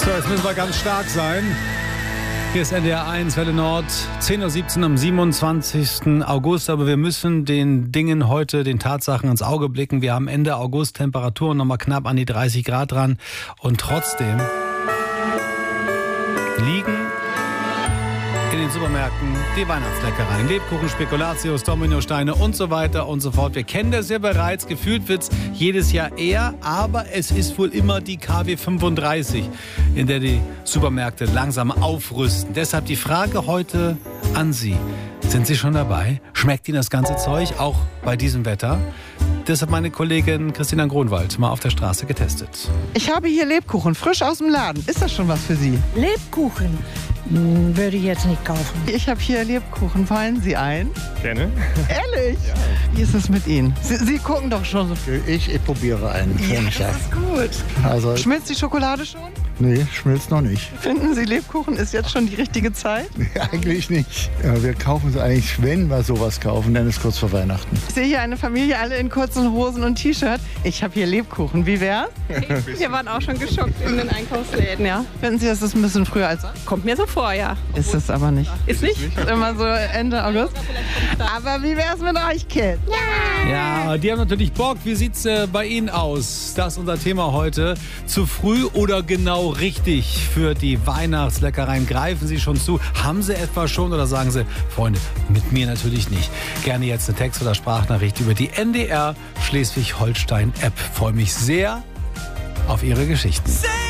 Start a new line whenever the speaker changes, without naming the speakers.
So, jetzt müssen wir ganz stark sein. Hier ist NDR 1, Welle Nord, 10.17 Uhr am 27. August. Aber wir müssen den Dingen heute, den Tatsachen ins Auge blicken. Wir haben Ende August Temperaturen nochmal knapp an die 30 Grad dran. Und trotzdem liegen in den Supermärkten die Weihnachtsleckereien. Lebkuchen, Spekulatius, Dominosteine und so weiter und so fort. Wir kennen das ja bereits. Gefühlt wird es jedes Jahr eher, aber es ist wohl immer die KW 35, in der die Supermärkte langsam aufrüsten. Deshalb die Frage heute an Sie. Sind Sie schon dabei? Schmeckt Ihnen das ganze Zeug, auch bei diesem Wetter? Das hat meine Kollegin Christina Gronwald mal auf der Straße getestet.
Ich habe hier Lebkuchen, frisch aus dem Laden. Ist das schon was für Sie?
Lebkuchen würde ich jetzt nicht kaufen.
Ich habe hier Lebkuchen. Fallen Sie ein?
Gerne.
Ehrlich? Ja. Wie ist es mit Ihnen? Sie gucken doch schon so viel.
Ich probiere einen.
Ja, das ist gut.
Also,
Schmilzt die Schokolade schon?
nee, schmilzt noch nicht.
Finden Sie, Lebkuchen ist jetzt schon die richtige Zeit?
Eigentlich nicht. Ja, wir kaufen es eigentlich, wenn wir sowas kaufen, dann ist kurz vor Weihnachten.
Ich sehe hier eine Familie, alle in kurzen Hosen und T-Shirt. Ich habe hier Lebkuchen. Wie wär's?
Wir waren auch schon geschockt in den Einkaufsläden, ja.
Finden Sie, das ist ein bisschen früher als sonst?
Kommt mir so vor, ja.
Ist es aber nicht.
Ist nicht?
Ist immer so Ende August. Aber wie wär's mit euch, Kids?
Ja, die haben natürlich Bock. Wie sieht's bei Ihnen aus? Das ist unser Thema heute. Zu früh oder genau richtig für die Weihnachtsleckereien? Greifen Sie schon zu? Haben Sie etwa schon oder sagen Sie, Freunde, mit mir natürlich nicht. Gerne jetzt eine Text- oder Sprachnachricht über die NDR Schleswig-Holstein-App. Freue mich sehr auf Ihre Geschichten.